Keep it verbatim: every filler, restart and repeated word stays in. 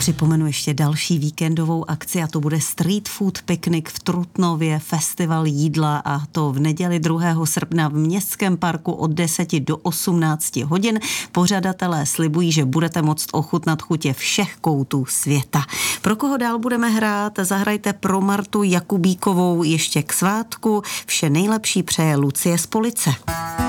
Připomenu ještě další víkendovou akci a to bude Street Food Picnic v Trutnově, festival jídla a to v neděli druhého srpna v Městském parku od deseti do osmnácti hodin. Pořadatelé slibují, že budete moct ochutnat chutě všech koutů světa. Pro koho dál budeme hrát? Zahrajte pro Martu Jakubíkovou ještě k svátku. Vše nejlepší přeje Lucie z Police.